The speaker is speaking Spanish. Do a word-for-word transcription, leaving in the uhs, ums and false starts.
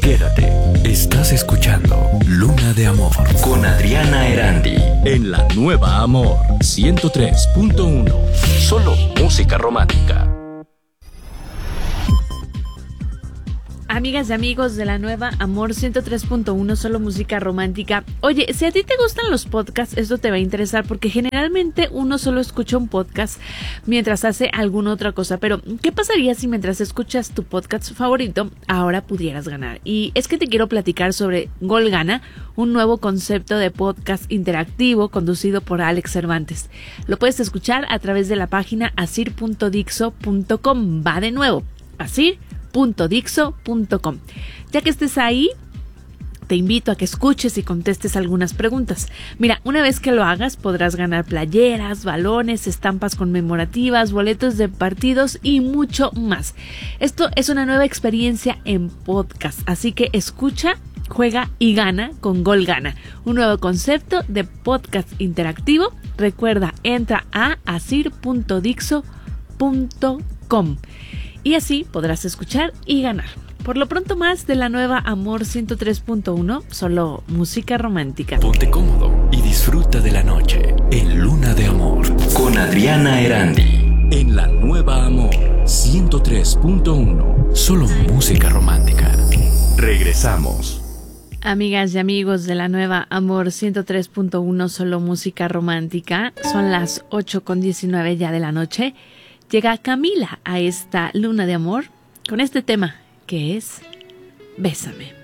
Quédate, estás escuchando Luna de Amor con Adriana Erandi en la Nueva Amor ciento tres punto uno. Solo música romántica. Amigas y amigos de la Nueva Amor ciento tres punto uno, solo música romántica. Oye, si a ti te gustan los podcasts, esto te va a interesar porque generalmente uno solo escucha un podcast mientras hace alguna otra cosa. Pero, ¿qué pasaría si mientras escuchas tu podcast favorito, ahora pudieras ganar? Y es que te quiero platicar sobre Gol Gana, un nuevo concepto de podcast interactivo conducido por Alex Cervantes. Lo puedes escuchar a través de la página asir punto dixo punto com. Va de nuevo, asir punto dixo punto com. Ya que estés ahí, te invito a que escuches y contestes algunas preguntas. Mira, una vez que lo hagas, podrás ganar playeras, balones, estampas conmemorativas, boletos de partidos y mucho más. Esto es una nueva experiencia en podcast, así que escucha, juega y gana con Gol Gana, un nuevo concepto de podcast interactivo. Recuerda, entra a asir punto dixo punto com. Y así podrás escuchar y ganar. Por lo pronto, más de la Nueva Amor ciento tres punto uno, solo música romántica. Ponte cómodo y disfruta de la noche en Luna de Amor con Adriana Erandi en la Nueva Amor ciento tres punto uno. Solo música romántica. Regresamos. Amigas y amigos de la Nueva Amor ciento tres punto uno, solo música romántica. Son las ocho con diecinueve ya de la noche. Llega Camila a esta Luna de Amor con este tema que es Bésame.